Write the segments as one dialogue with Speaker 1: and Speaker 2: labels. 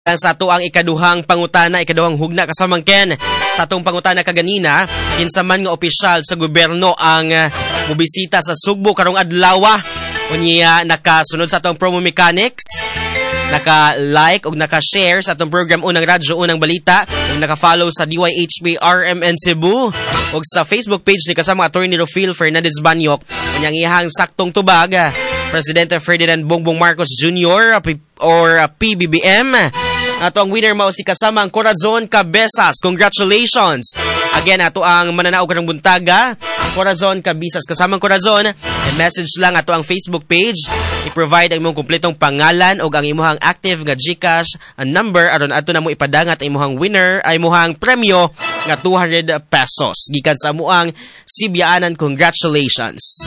Speaker 1: Sa ato ang ikaduhang pangutana, ikaduhang hugna kasamangken sa atong pangutana kaganina, kinsa man nga opisyal sa gobyerno ang mobisita sa Sugbo karong adlaw, unya nakasunod sa atong promo mechanics, naka-like o naka-share sa atong program Unang Radyo, Unang Balita, o naka-follow sa DYHP RMN Cebu o sa Facebook page ni kasama Attorney Rofil Fernandez Banyok, unyang ihang saktong tubag, Presidente Ferdinand Bongbong Marcos Jr. or PBBM. Ato ang winner mao si kasama ang Corazon Cabezas. Congratulations! Again, ato ang mananaog ng buntaga, Corazon Cabezas. Kasama ang Corazon, message lang ato ang Facebook page. I-provide ang imong kumpletong pangalan o ang imuhang active nga GCash number aron ato na mo ipadangat ang imuhang winner ay imuhang premyo nga 200 pesos. Gikan sa amuang Sibyaanan, congratulations!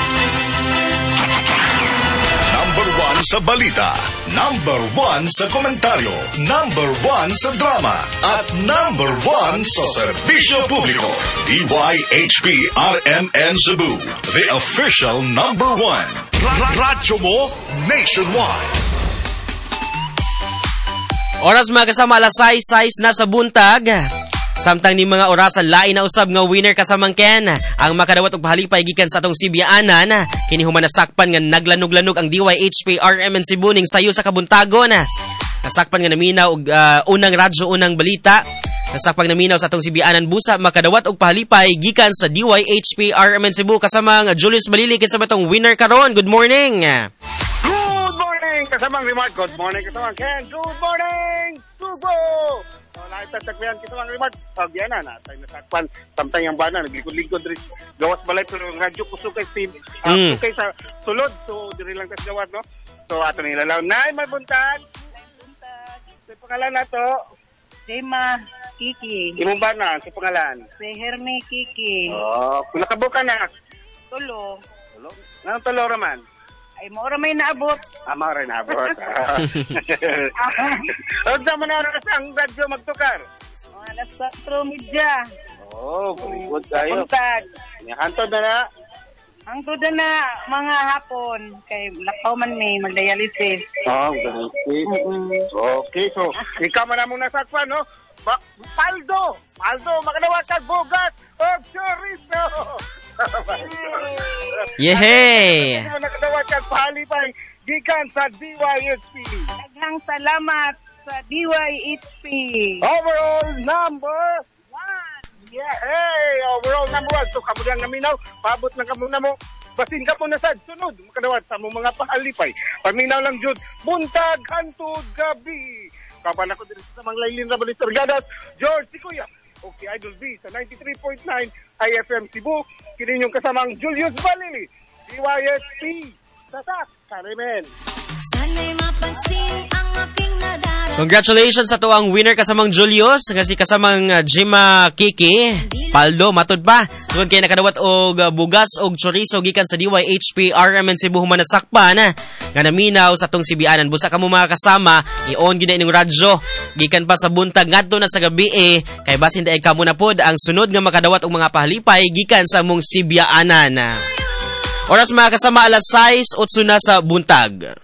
Speaker 2: Sa balita, number 1 sa komentaryo, number 1 sa drama, at number 1 sa serbisyo publiko. DYHP RMN Cebu, the official number 1. Radyo mo nationwide.
Speaker 1: Oras mga kasama, alas 6 na sa buntag. Samtang ni mga orasan lain na usab nga winner kasamangken ang makadawat og pahalipay gikan sa atong Sibyaanan, kini human nasakpan nga naglanog-lanog ang DYHP RMN Cebu ning sayo sa kabuntagon. Nasakpan nga naminaw og Unang Radyo, Unang Balita. Nasakpan naminaw sa atong Sibyaanan busa makadawat og pahalipay gikan sa DYHP RMN Cebu kasama nga Julius Malili kinsa batong winner karon. Good morning.
Speaker 3: Good morning kasamang remark. Good morning kasamang Ken. Good morning Subo. Nakita-tagpihan kita mga remark. Pagyan na, tayo nasakpan. Samtang yung bana, naglikod-likod rin. Gawas balay, pero yung radyo ko sukay sukay sa sulod. So, diri lang tas gawas, no? So, ato nilalaw. Nay, may buntag! Sa pangalan na to?
Speaker 4: Dema Kiki.
Speaker 3: Imong bana, sa pangalan?
Speaker 4: Si Herme Kiki.
Speaker 3: Oh, nakabuka na.
Speaker 4: Tulo.
Speaker 3: Tulo? Anong tulo raman?
Speaker 4: Ay, maura may naabot.
Speaker 3: Maura naabot. Huwag naman na oras ang radyo magtukar.
Speaker 4: Alas 4:30.
Speaker 3: Oh, very good tayo.
Speaker 4: Buntag.
Speaker 3: Hantod na na.
Speaker 4: Hangtod na mga hapon. Kay lakaw man may mag-dialysis.
Speaker 3: Oh, dialysis. Okay, so, ikaw man na mong nasakpan, no? Paldo, makadawat kag bugas o chorizo.
Speaker 1: Yehey!
Speaker 3: Nakadawat kag pahalipay gikan sa DYHP.
Speaker 4: Daghang salamat sa DYHP.
Speaker 3: Overall number 1. Yehey! Overall number 1. So, kamudang naminaw, paabot lang kamuna mo. Basin ka po na sad, sunod, makadawat sa mong mga pahalipay. Paminaw lang jud, buntag, hantod, gabi. Kapan ako din sa mga laylin na balis Sargadas, George Sikuya. Okay, Idol B sa 93.9 IFM Cebu. Kini yung kasamang Julius Balili. DYSP. Tatak, Karimen.
Speaker 5: Sana'y mapansin ang aking nadarama.
Speaker 1: Congratulations sa tuwang winner kasamang Julius, nga si kasamang Jima Kiki. Paldo, matod pa. Tungkol kayo nakadawat og bugas og chorizo gikan sa DYHP RMN Cebu human nasakpan nga naminaw sa tong Sibyaanan. Busa ka mo mga kasama, i-on gina inyong radyo. Gikan pa sa buntag ngadto na sa gabi kay basin daig kamo na pod ang sunod nga makadawat og mga pahalipay gikan sa among Sibyaanan. Oras mga kasama, alas 6:08 na sa buntag.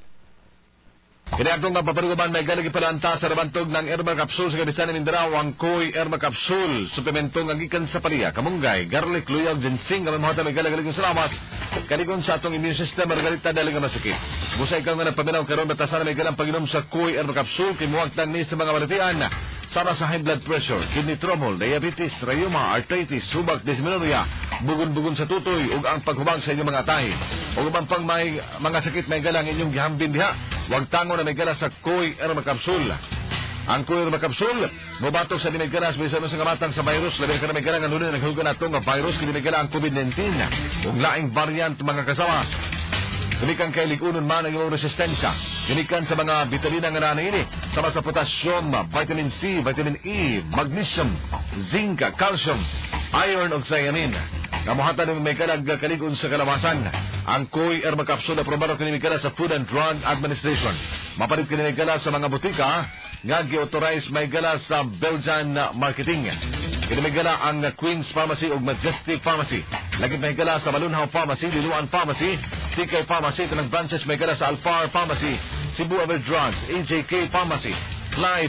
Speaker 6: Kini atong napaparugaman may galagi palanta sa rabantog ng Erma Capsule sa Kadisan ng Mindanao, ang Koy Erma Capsule. Suplemento ng gikan sa pariya, kamunggay, garlic, luyag, ginseng, kamay mahota may galagalig sa lamas. Kanikon sa atong immune system, margarita dali nga masakit. Busay ka nga nagpaminaw karon batasan may galang pag-inom sa Koy Erma Capsule, kimuwagtang ni sa mga maritian. Sama sa high blood pressure, kidney trouble, diabetes, rheuma, arthritis, subak, dysmenorrhea, bugon-bugon sa tutoy, ug ang paghubang sa inyong mga tahi. Ug ubang pang may mga sakit may galang inyong gihambin diha, wag tango na may gala sa Koy Erma Capsule. Ang Koy Erma Capsule, mobatok sa dinagalas bisan sa kamatang sa virus, labi ka na may galang anunin naghugan nato nga virus kini may galang ang COVID-19. Ug laing variant mga kasama. Gunikan kay ligunon man ang iyong resistensya. Gunikan sa mga vitamina nga na ini. Sama sa potassium, vitamin C, vitamin E, magnesium, zinc, calcium, iron ug thiamine. Kamuhatan ng may kalag kaligon sa kalawasan. Ang Koy Erma Capsule aprobado kini kala sa Food and Drug Administration. Mapalit kini kala sa mga butika nga gi-authorize may gala sa Belgian marketing. Kini may gala ang Queen's Pharmacy ug Majestic Pharmacy. Lagi may gala sa Balunhaw Pharmacy, Liluan Pharmacy, TK Pharmacy, tanang branches may gala sa Alfar Pharmacy, Cebu Aver Drugs, AJK Pharmacy, Live